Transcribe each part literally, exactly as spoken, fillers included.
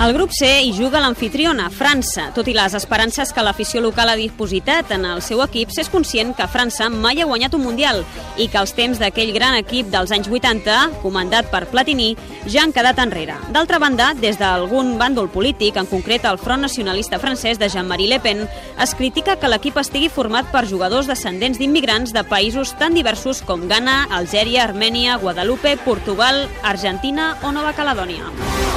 Al grup C hi juga l'amfitriona, França. Tot i les esperances que l'afició local ha dipositat en el seu equip, s'és conscient que França mai ha guanyat un Mundial i que els temps d'aquell gran equip dels anys vuitanta, comandat per Platini, ja han quedat enrere. D'altra banda, des d'algun bàndol polític, en concret el Front Nacionalista francès de Jean-Marie Le Pen, es critica que l'equip estigui format per jugadors descendents d'immigrants de països tan diversos com Ghana, Algèria, Armènia, Guadalupe, Portugal, Argentina o Nova Caledònia.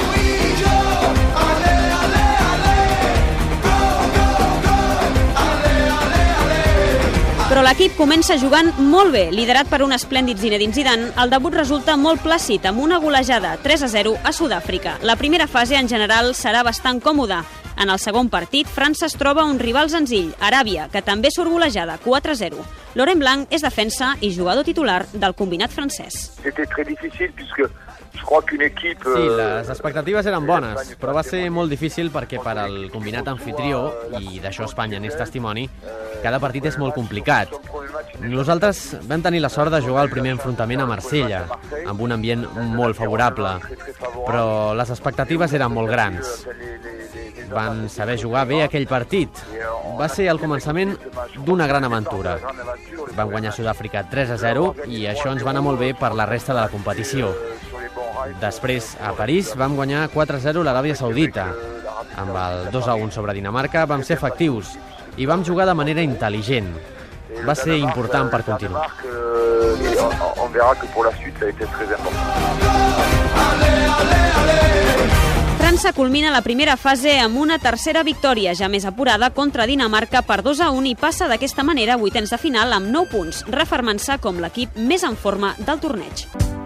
Però l'equip comença jugant molt bé. Liderat per un esplèndid Zinedine Zidane, el debut resulta molt plàcid, amb una golejada tres a zero a Sud-àfrica. La primera fase, en general, serà bastant còmoda. En el segon partit, França es troba un rival senzill, Aràbia, que també surt golejada, quatre a zero. Laurent Blanc és defensa i jugador titular del combinat francès. C'était très difficile puisque je crois qu'une équipe... Sí, les expectatives eren bones, però va ser molt difícil perquè per al combinat anfitrió, i d'això Espanya n'és testimoni, cada partit és molt complicat. Nosaltres vam tenir la sort de jugar el primer enfrontament a Marsella, amb un ambient molt favorable, però les expectatives eren molt grans. Van saber jugar bé aquell partit. Va ser el començament d'una gran aventura. Vam guanyar Sud-àfrica tres a zero i això ens va anar molt bé per la resta de la competició. Després, a París, vam guanyar quatre a zero l'Aràbia Saudita. Amb el dos a un sobre Dinamarca vam ser efectius i vam jugar de manera intel·ligent. Va ser important per continuar. França culmina la primera fase amb una tercera victòria, ja més apurada, contra Dinamarca per dos a un i passa d'aquesta manera a vuitens de final amb nou punts, refermant-se com l'equip més en forma del torneig.